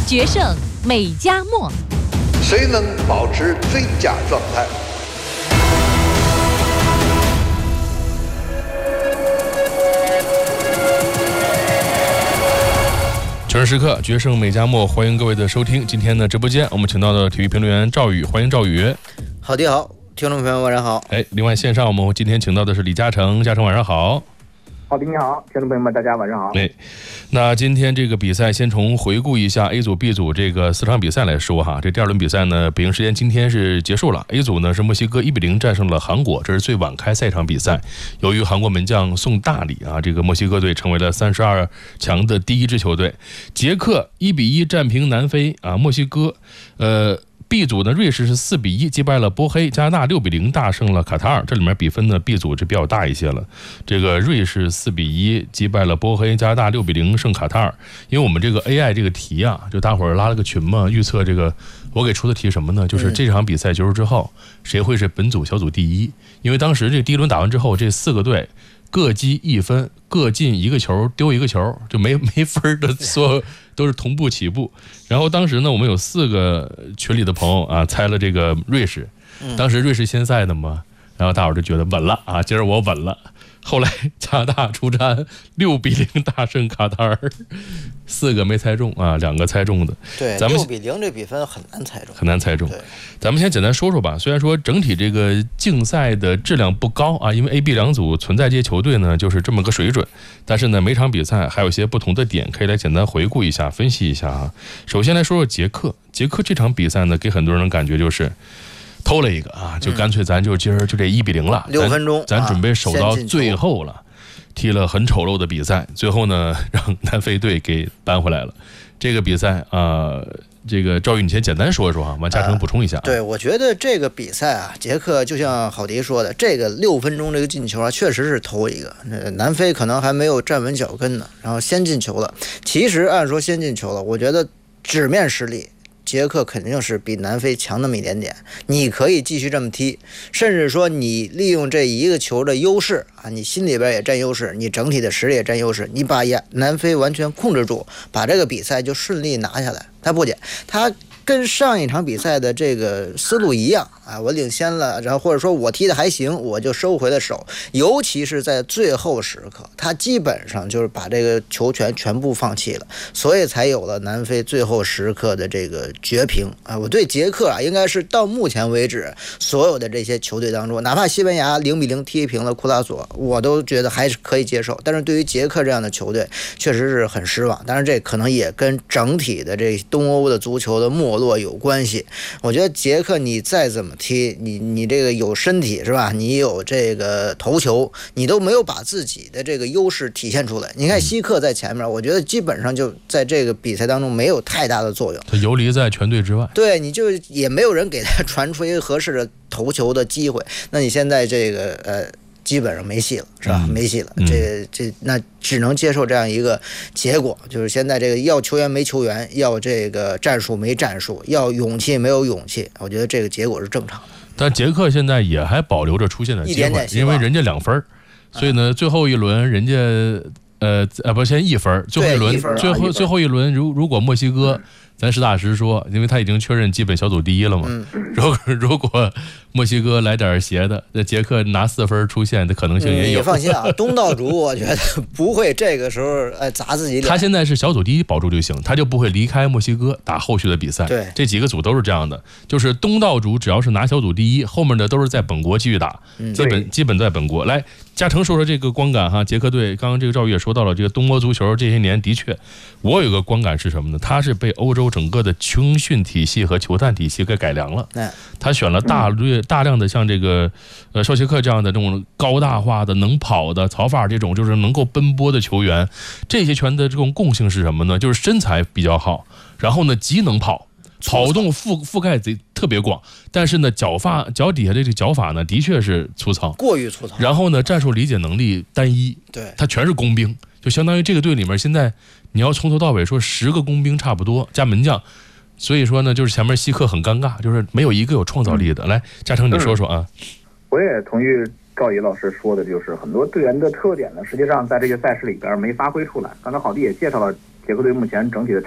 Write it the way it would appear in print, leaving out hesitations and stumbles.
决胜美加墨， 谁能保持最佳状态？ 全时刻决胜美加墨，欢迎各位的收听。今天的直播间，我们请到的体育评论员赵宇，欢迎赵宇。 好的好，听众朋友晚上好。 另外线上我们今天请到的是李嘉诚，嘉诚晚上好。 好的，你好，听众朋友们，大家晚上好。 那今天这个比赛，先从回顾一下 A 组、B 组这个4场比赛来说哈。这第二轮比赛呢，北京时间今天是结束了。A 组呢是墨西哥1-0战胜了韩国，这是最晚开赛场比赛。由于韩国门将宋大礼啊，这个墨西哥队成为了32强的第一支球队。捷克1-1战平南非啊，墨西哥B 组呢，瑞士是4-1击败了波黑，加拿大6-0大胜了卡塔尔。这里面比分呢 ，B 组是比较大一些了。这个瑞士4-1击败了波黑，加拿大6-0胜卡塔尔。因为我们这个 AI 这个题啊，就大伙儿拉了个群嘛，预测这个我给出的题什么呢？就是这场比赛结束之后，谁会是本组小组第一？因为当时这第一轮打完之后，这4个队各积1分，各进1个球，丢1个球，就没分的，所有都是同步起步。然后当时呢，我们有4个群里的朋友啊，猜了这个瑞士，当时瑞士先赛的嘛，然后大伙儿就觉得稳了啊，今儿我稳了。后来加拿大出战6-0大胜卡塔尔，4个没猜中啊，2个猜中的。 对， 咱们 6-0这比分很难猜中， 很难猜中。咱们先简单说说吧。虽然说整体这个竞赛的质量不高啊，因为 A、B 两组存在这些球队呢，就是这么个水准。但是呢，每场比赛还有一些不同的点，可以来简单回顾一下、分析一下啊。首先来说说捷克，捷克这场比赛呢，给很多人的感觉就是偷了一个啊，就干脆咱就今儿就这1-0了 ，6分钟， 咱准备守到最后了，踢了很丑陋的比赛，最后呢让南非队给扳回来了。这个比赛这个赵宇你先简单说一说啊，完嘉诚补充一下。 对，我觉得这个比赛啊，捷克就像郝迪说的，这个6分钟这个进球啊，确实是偷一个。南非可能还没有站稳脚跟呢，然后先进球了。其实按说先进球了，我觉得纸面实力，捷克肯定是比南非强那么一点点，你可以继续这么踢，甚至说你利用这一个球的优势啊，你心里边也占优势，你整体的实力也占优势，你把南非完全控制住，把这个比赛就顺利拿下来。他不减，他跟上一场比赛的这个思路一样啊，我领先了，然后或者说我踢的还行，我就收回了手。尤其是在最后时刻，他基本上就是把这个球权全部放弃了，所以才有了南非最后时刻的这个绝平啊。我对捷克啊，应该是到目前为止所有的这些球队当中，哪怕西班牙0-0踢平了库拉索，我都觉得还是可以接受。但是对于捷克这样的球队，确实是很失望。当然，这可能也跟整体的这东欧的足球的没落有关系。我觉得捷克你再怎么踢，你这个有身体是吧？你有这个头球，你都没有把自己的这个优势体现出来。你看希克在前面，我觉得基本上就在这个比赛当中没有太大的作用， 他游离在全队之外。 对，你就也没有人给他传出一个合适的头球的机会。那你现在这个基本上没戏了，是吧？没戏了，那只能接受这样一个结果，就是现在这个要球员没球员，要这个战术没战术，要勇气没有勇气。我觉得这个结果是正常的。 但捷克现在也还保留着出线的机会，因为人家2分，所以呢，最后一轮人家先1分，最后一轮最后一轮如果墨西哥。咱实打实说，因为他已经确认基本小组第一了嘛。如果墨西哥来点邪的，那捷克拿4分出线的可能性也有。 你放心啊，东道主我觉得不会这个时候砸自己脸。 他现在是小组第一保住就行，他就不会离开墨西哥打后续的比赛。 对， 这几个组都是这样的，就是东道主只要是拿小组第一，后面的都是在本国继续打，基本在本国。来，嘉诚说说这个观感哈，捷克队刚刚这个赵宇也说到了，这个东欧足球这些年的确，我有个观感是什么呢？他是被欧洲整个的青训体系和球探体系给改良了。他选了大量的像这个绍切克这样的这种高大化的能跑的曹法这种就是能够奔波的球员，这些拳的这种共性是什么呢？就是身材比较好，然后呢极能跑动覆盖特别广，但是呢脚底下这个脚法呢的确是粗糙， 过于粗糙。 然后呢战术理解能力单一， 对，他全是工兵，就相当于这个队里面现在你要从头到尾说10个工兵差不多加门将，所以说呢就是前面希克很尴尬，就是没有一个有创造力的。来，嘉诚你说说啊。 我也同意赵宇老师说的，就是很多队员的特点呢，实际上在这个赛事里边没发挥出来。刚才郝迪也介绍了捷克队目前整体的